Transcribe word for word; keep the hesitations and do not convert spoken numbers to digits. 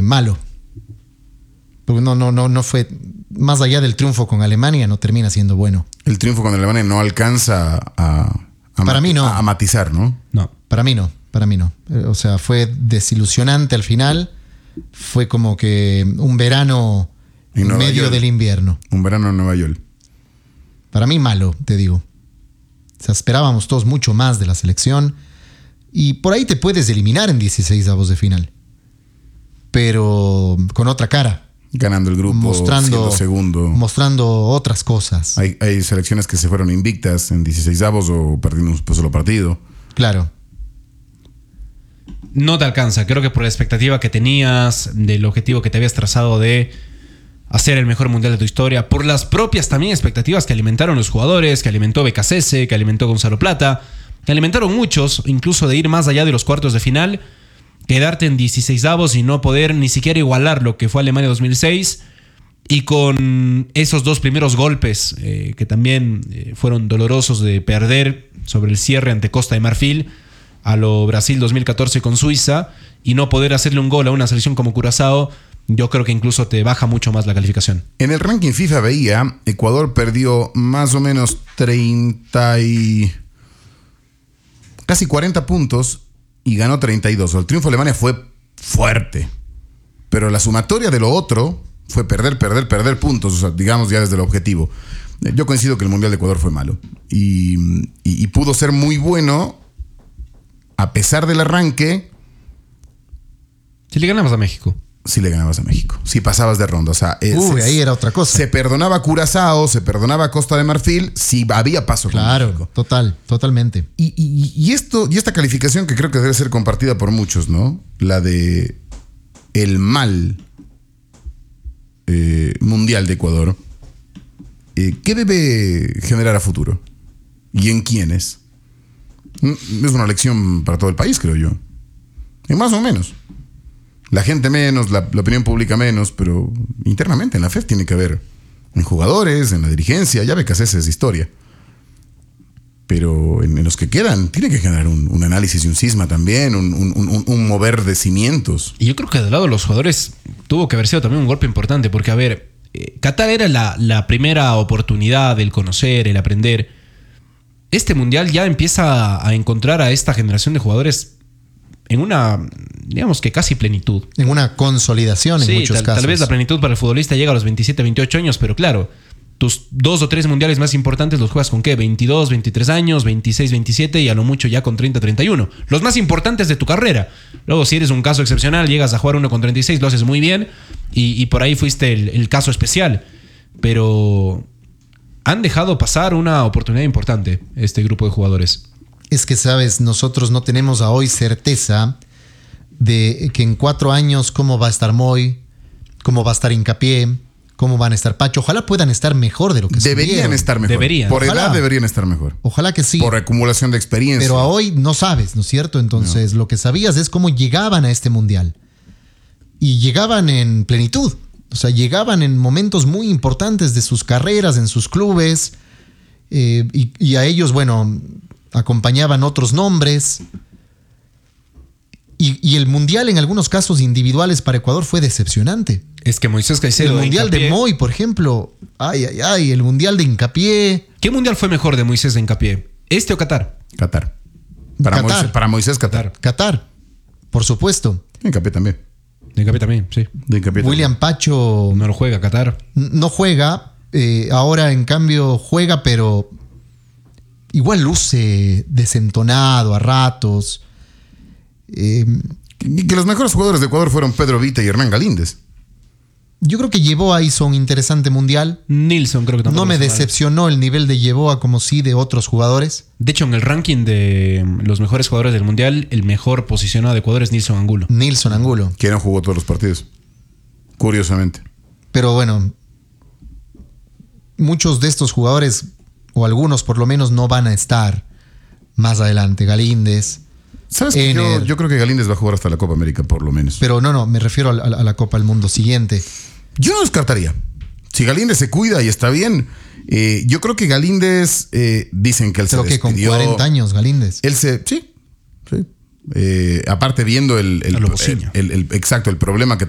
malo. Porque no, no, no, no fue, más allá del triunfo con Alemania, no termina siendo bueno. El triunfo con Alemania no alcanza a, a, Para mí no. a, a matizar, ¿no? No, para mí no, para mí no. O sea, fue desilusionante al final. Fue como que un verano en medio York. Del invierno. Un verano en Nueva York. Para mí malo, te digo. O sea, esperábamos todos mucho más de la selección. Y por ahí te puedes eliminar en dieciseisavos de final. Pero con otra cara. Ganando el grupo, mostrando, siendo segundo. Mostrando otras cosas. Hay, hay selecciones que se fueron invictas en dieciseisavos o perdieron un solo partido. Claro. No te alcanza. Creo que por la expectativa que tenías, del objetivo que te habías trazado de hacer el mejor mundial de tu historia, por las propias también expectativas que alimentaron los jugadores, que alimentó Becasese, que alimentó Gonzalo Plata, que alimentaron muchos, incluso de ir más allá de los cuartos de final, quedarte en dieciseisavos y no poder ni siquiera igualar lo que fue Alemania dos mil seis, y con esos dos primeros golpes eh, que también eh, fueron dolorosos de perder sobre el cierre ante Costa de Marfil, a lo Brasil dos mil catorce con Suiza, y no poder hacerle un gol a una selección como Curazao, yo creo que incluso te baja mucho más la calificación. En el ranking FIFA veía, Ecuador perdió más o menos treinta y casi cuarenta puntos y ganó treinta y dos. El triunfo de Alemania fue fuerte, pero la sumatoria de lo otro fue perder, perder, perder puntos, o sea, digamos ya desde el objetivo. Yo coincido que el Mundial de Ecuador fue malo y, y, y pudo ser muy bueno a pesar del arranque. Si le ganamos a México. Si le ganabas a México, si pasabas de ronda, o sea, Uy, se, ahí era otra cosa. Se perdonaba a Curazao, se perdonaba a Costa de Marfil, si había paso con Claro, México. total, totalmente. Y, y, y esto y esta calificación que creo que debe ser compartida por muchos, ¿no? La de el mal eh, mundial de Ecuador. Eh, ¿Qué debe generar a futuro? ¿Y en quiénes? Es una lección para todo el país, creo yo. Y más o menos. La gente menos, la, la opinión pública menos, pero internamente en la F E F tiene que haber en jugadores, en la dirigencia, ya ve que haces esa historia. Pero en, en los que quedan tiene que generar un, un análisis y un cisma también, un, un, un, un mover de cimientos. Y yo creo que del lado de los jugadores tuvo que haber sido también un golpe importante, porque a ver, eh, Qatar era la, la primera oportunidad del conocer, el aprender. Este mundial ya empieza a encontrar a esta generación de jugadores en una, digamos que casi plenitud. En una consolidación, sí, en muchos tal, casos. Tal vez la plenitud para el futbolista llega a los veintisiete, veintiocho años, pero claro, tus dos o tres mundiales más importantes los juegas con ¿qué? veintidós, veintitrés años, veintiséis, veintisiete y a lo mucho ya con treinta, treinta y uno. Los más importantes de tu carrera. Luego, si eres un caso excepcional, llegas a jugar uno con treinta y seis, lo haces muy bien y, y por ahí fuiste el, el caso especial. Pero han dejado pasar una oportunidad importante este grupo de jugadores. Es que, sabes, nosotros no tenemos a hoy certeza de que en cuatro años cómo va a estar Moy, cómo va a estar Hincapié, cómo van a estar Pacho. Ojalá puedan estar mejor de lo que Deberían subieron. estar mejor. Deberían. Por Ojalá. edad deberían estar mejor. Ojalá que sí. Por acumulación de experiencia. Pero a hoy no sabes, ¿no es cierto? Entonces, no. Lo que sabías es cómo llegaban a este mundial. Y llegaban en plenitud. O sea, llegaban en momentos muy importantes de sus carreras, en sus clubes. Eh, y, y a ellos, bueno, acompañaban otros nombres. Y, y el mundial, en algunos casos individuales para Ecuador, fue decepcionante. Es que Moisés Caicedo. El mundial Hincapié, de Moy, por ejemplo. Ay, ay, ay. El mundial de Hincapié. ¿Qué mundial fue mejor de Moisés de Hincapié? ¿Este o Qatar? Qatar. Para, Qatar. Moisés, para Moisés, Qatar. Qatar, por supuesto. Hincapié también. De Hincapié también, sí. De Hincapié William también. Pacho No lo juega Qatar. no juega. Eh, ahora, en cambio, juega, pero igual luce desentonado a ratos. Eh, Y que los mejores jugadores de Ecuador fueron Pedro Vita y Hernán Galíndez. yo creo que Yeboah hizo un interesante mundial. Nilsson creo que tampoco. No me hizo mal. decepcionó el nivel de Yeboah como sí de otros jugadores. De hecho, en el ranking de los mejores jugadores del mundial, el mejor posicionado de Ecuador es Nilsson Angulo. Nilsson Angulo. Que no jugó todos los partidos. Curiosamente. Pero bueno, muchos de estos jugadores, o algunos por lo menos, no van a estar más adelante. Galíndez. ¿Sabes que yo, yo creo que Galíndez va a jugar hasta la Copa América, por lo menos? Pero no, no, me refiero a, a, a la Copa del Mundo siguiente. Yo no descartaría. Si Galíndez se cuida y está bien, eh, yo creo que Galíndez, eh, dicen que él Pero se que con despidió. cuarenta años, Galíndez. Él se... Sí, sí. Eh, aparte viendo el, el, A lo el, Bociño. el, el- exacto, el problema que